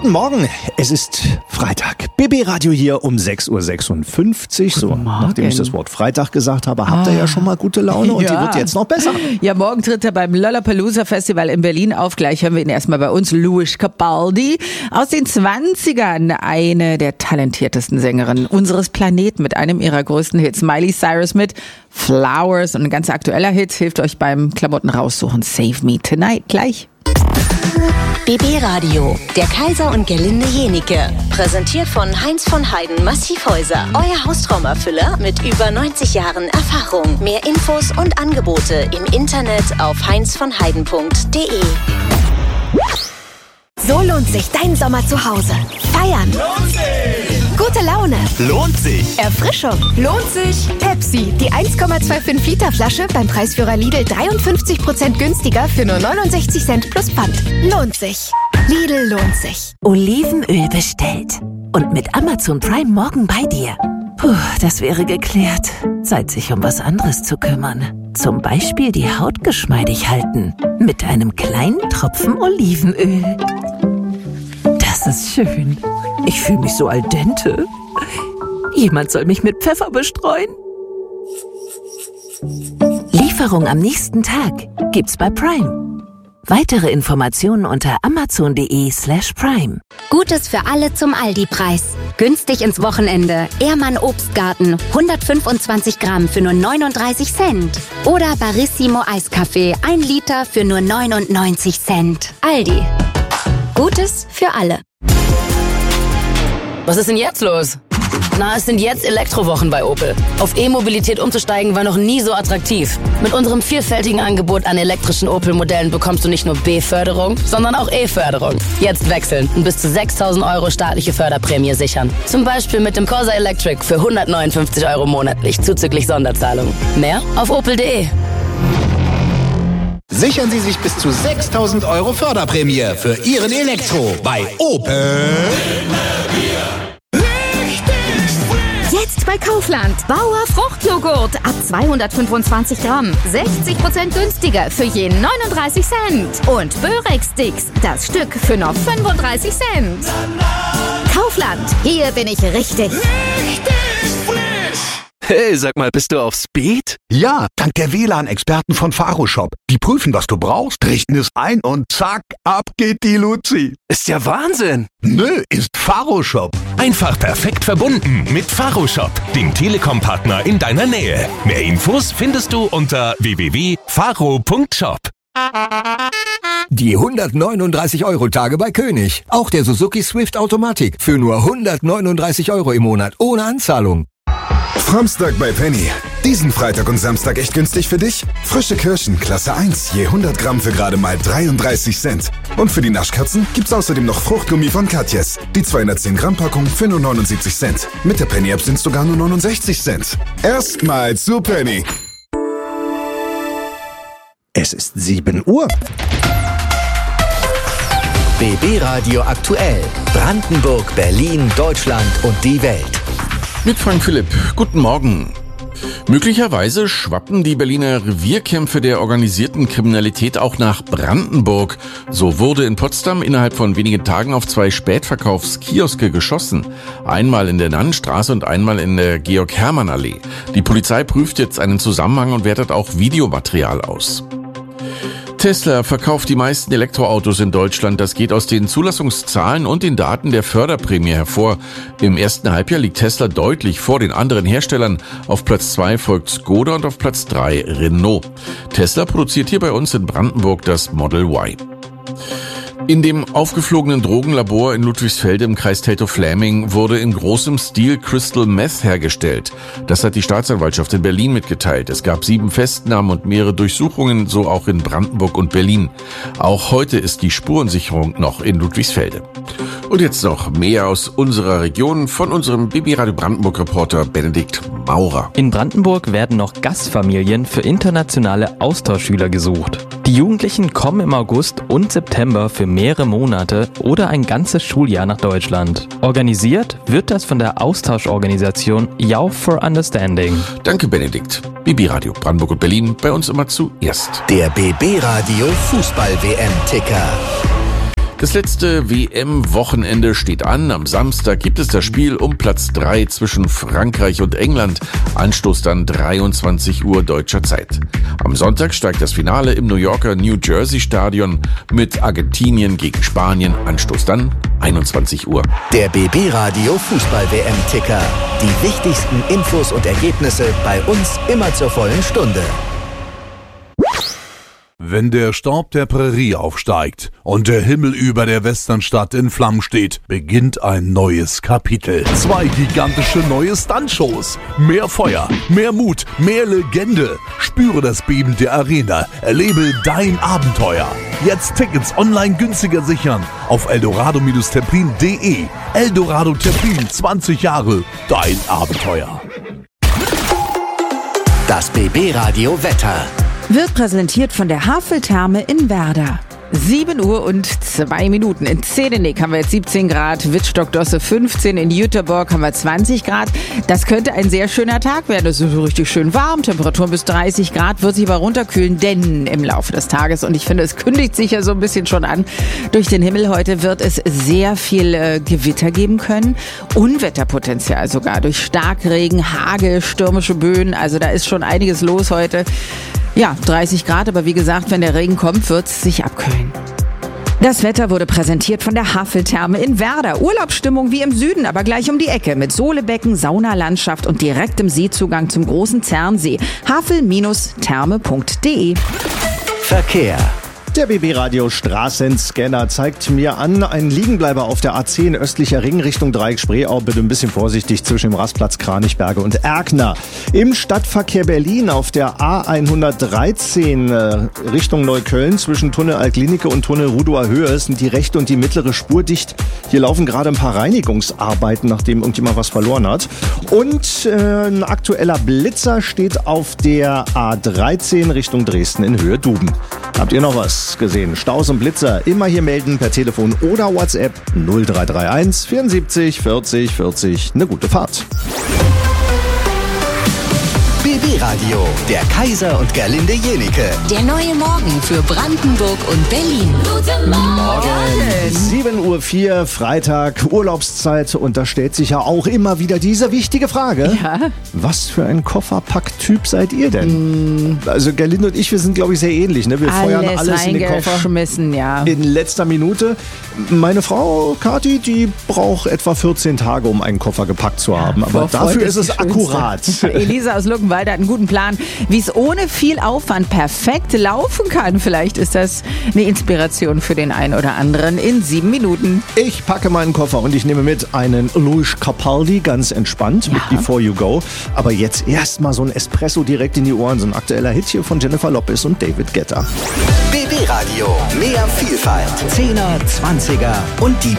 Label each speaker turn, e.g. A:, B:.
A: Guten Morgen, es ist Freitag. BB Radio hier um 6.56 Uhr. So, nachdem ich das Wort Freitag gesagt habe, habt ihr ja schon mal gute Laune und die wird jetzt noch besser.
B: Ja, morgen tritt er beim Lollapalooza Festival in Berlin auf. Gleich hören wir ihn erstmal bei uns. Louis Capaldi aus den 20ern. Eine der talentiertesten Sängerinnen unseres Planeten mit einem ihrer größten Hits. Miley Cyrus mit Flowers. Und ein ganz aktueller Hit hilft euch beim Klamotten raussuchen. Save Me Tonight. Gleich.
C: BB Radio, der Kaiser und Gerlinde Jenike. Präsentiert von Heinz von Heiden Massivhäuser. Euer Haustraumerfüller mit über 90 Jahren Erfahrung. Mehr Infos und Angebote im Internet auf heinzvonheiden.de.
D: So lohnt sich dein Sommer zu Hause. Feiern.
E: Lohnt sich.
D: Gute Laune.
E: Lohnt sich.
D: Erfrischung. Lohnt sich. Pepsi, die 1,25 Liter Flasche beim Preisführer Lidl 53% günstiger für nur 69 Cent plus Pfand. Lohnt sich. Lidl lohnt sich.
F: Olivenöl bestellt. Und mit Amazon Prime morgen bei dir. Puh, das wäre geklärt. Zeit, sich um was anderes zu kümmern. Zum Beispiel die Haut geschmeidig halten. Mit einem kleinen Tropfen Olivenöl. Das ist schön. Ich fühle mich so al dente. Jemand soll mich mit Pfeffer bestreuen. Lieferung am nächsten Tag gibt's bei Prime. Weitere Informationen unter amazon.de/prime.
G: Gutes für alle zum Aldi-Preis. Günstig ins Wochenende. Ehrmann Obstgarten. 125 Gramm für nur 39 Cent. Oder Barissimo Eiskaffee. 1 Liter für nur 99 Cent. Aldi. Gutes für alle.
H: Was ist denn jetzt los? Na, es sind jetzt Elektrowochen bei Opel. Auf E-Mobilität umzusteigen war noch nie so attraktiv. Mit unserem vielfältigen Angebot an elektrischen Opel-Modellen bekommst du nicht nur B-Förderung, sondern auch E-Förderung. Jetzt wechseln und bis zu 6.000 € staatliche Förderprämie sichern. Zum Beispiel mit dem Corsa Electric für 159 € monatlich, zuzüglich Sonderzahlung. Mehr auf opel.de.
A: Sichern Sie sich bis zu 6.000 € Förderprämie für Ihren Elektro bei Opel.
D: Jetzt bei Kaufland. Bauer Fruchtjoghurt ab 225 Gramm. 60% günstiger für je 39 Cent. Und Börex-Sticks, das Stück für nur 35 Cent. Kaufland, hier bin ich richtig.
I: Hey, sag mal, bist du auf Speed?
J: Ja, dank der WLAN-Experten von Faroshop. Die prüfen, was du brauchst, richten es ein und zack, ab geht die Luzi.
I: Ist ja Wahnsinn.
J: Nö, ist Faroshop.
K: Einfach perfekt verbunden mit Faroshop, dem Telekom-Partner in deiner Nähe. Mehr Infos findest du unter www.faro.shop.
L: Die 139-Euro-Tage bei König. Auch der Suzuki Swift Automatik für nur 139 € im Monat ohne Anzahlung.
M: Samstag bei Penny. Diesen Freitag und Samstag echt günstig für dich? Frische Kirschen, Klasse 1, je 100 Gramm für gerade mal 33 Cent. Und für die Naschkatzen gibt's außerdem noch Fruchtgummi von Katjes. Die 210 Gramm Packung für nur 79 Cent. Mit der Penny App sind's sogar nur 69 Cent. Erstmals zu Penny.
A: Es ist 7 Uhr.
N: BB Radio aktuell. Brandenburg, Berlin, Deutschland und die Welt.
O: Mit Frank Philipp. Guten Morgen. Möglicherweise schwappen die Berliner Revierkämpfe der organisierten Kriminalität auch nach Brandenburg. So wurde in Potsdam innerhalb von wenigen Tagen auf 2 Spätverkaufskioske geschossen. Einmal in der Nannenstraße und einmal in der Georg-Hermann-Allee. Die Polizei prüft jetzt einen Zusammenhang und wertet auch Videomaterial aus. Tesla verkauft die meisten Elektroautos in Deutschland. Das geht aus den Zulassungszahlen und den Daten der Förderprämie hervor. Im ersten Halbjahr liegt Tesla deutlich vor den anderen Herstellern. Auf Platz 2 folgt Skoda und auf Platz 3 Renault. Tesla produziert hier bei uns in Brandenburg das Model Y. In dem aufgeflogenen Drogenlabor in Ludwigsfelde im Kreis Teltow-Fläming wurde in großem Stil Crystal Meth hergestellt. Das hat die Staatsanwaltschaft in Berlin mitgeteilt. Es gab 7 Festnahmen und mehrere Durchsuchungen, so auch in Brandenburg und Berlin. Auch heute ist die Spurensicherung noch in Ludwigsfelde. Und jetzt noch mehr aus unserer Region von unserem BB Radio Brandenburg-Reporter Benedikt Maurer.
P: In Brandenburg werden noch Gastfamilien für internationale Austauschschüler gesucht. Die Jugendlichen kommen im August und September für mehrere Monate oder ein ganzes Schuljahr nach Deutschland. Organisiert wird das von der Austauschorganisation Youth for Understanding.
O: Danke, Benedikt. BB Radio Brandenburg und Berlin, bei uns immer zuerst.
N: Der BB Radio Fußball-WM-Ticker.
O: Das letzte WM-Wochenende steht an. Am Samstag gibt es das Spiel um Platz 3 zwischen Frankreich und England. Anstoß dann 23 Uhr deutscher Zeit. Am Sonntag steigt das Finale im New Yorker New Jersey Stadion mit Argentinien gegen Spanien. Anstoß dann 21 Uhr.
N: Der BB Radio Fußball-WM-Ticker. Die wichtigsten Infos und Ergebnisse bei uns immer zur vollen Stunde.
Q: Wenn der Staub der Prärie aufsteigt und der Himmel über der Westernstadt in Flammen steht, beginnt ein neues Kapitel. 2 gigantische neue Stuntshows. Mehr Feuer, mehr Mut, mehr Legende. Spüre das Beben der Arena. Erlebe dein Abenteuer. Jetzt Tickets online günstiger sichern auf eldorado-templin.de. Eldorado Templin, 20 Jahre, dein Abenteuer.
N: Das BB Radio Wetter
B: wird präsentiert von der Haveltherme in Werder. 7 Uhr und 2 Minuten. In Zedenik haben wir jetzt 17 Grad, Wittstock-Dosse 15, in Jüterborg haben wir 20 Grad. Das könnte ein sehr schöner Tag werden. Es ist so richtig schön warm, Temperaturen bis 30 Grad, wird sich aber runterkühlen, denn im Laufe des Tages, und ich finde, es kündigt sich ja so ein bisschen schon an, durch den Himmel heute wird es sehr viel Gewitter geben können. Unwetterpotenzial sogar durch Starkregen, Hagel, stürmische Böen. Also da ist schon einiges los heute. Ja, 30 Grad, aber wie gesagt, wenn der Regen kommt, wird es sich abkühlen. Das Wetter wurde präsentiert von der Haveltherme in Werder. Urlaubsstimmung wie im Süden, aber gleich um die Ecke mit Sohlebecken, Saunalandschaft und direktem Seezugang zum großen Zernsee. havel-therme.de.
N: Verkehr.
A: Der BB Radio Straßenscanner zeigt mir an, ein Liegenbleiber auf der A10 östlicher Ring Richtung Dreieck Spreeau. Bitte ein bisschen vorsichtig zwischen dem Rastplatz Kranichberge und Erkner. Im Stadtverkehr Berlin auf der A113 Richtung Neukölln zwischen Tunnel Altklinike und Tunnel Rudower Höhe sind die rechte und die mittlere Spur dicht. Hier laufen gerade ein paar Reinigungsarbeiten, nachdem irgendjemand was verloren hat. Und ein aktueller Blitzer steht auf der A13 Richtung Dresden in Höhe Duben. Habt ihr noch was gesehen? Staus und Blitzer immer hier melden per Telefon oder WhatsApp 0331 74 40 40. Eine gute Fahrt.
N: BB Radio, der Kaiser und Gerlinde Jenike.
C: Der neue Morgen für Brandenburg und Berlin.
A: Guten Morgen. 7:04 Uhr, Freitag, Urlaubszeit. Und da stellt sich ja auch immer wieder diese wichtige Frage.
B: Ja.
A: Was für ein Kofferpack-Typ seid ihr denn? Also Gerlinde und ich, wir sind, glaube ich, sehr ähnlich. Ne? Wir feuern alles in den Koffer.
B: Ja.
A: In letzter Minute. Meine Frau Kathi, die braucht etwa 14 Tage, um einen Koffer gepackt zu haben. Aber dafür ist es akkurat.
B: Elisa aus Luckenwalde hat einen guten Plan, wie es ohne viel Aufwand perfekt laufen kann. Vielleicht ist das eine Inspiration für den einen oder anderen in 7 Minuten.
A: Ich packe meinen Koffer und ich nehme mit einen Louis Capaldi, ganz entspannt, mit Before You Go. Aber jetzt erstmal so ein Espresso direkt in die Ohren, so ein aktueller Hit hier von Jennifer Lopez und David Guetta.
N: BB Radio, mehr Vielfalt, 10er, 20er und die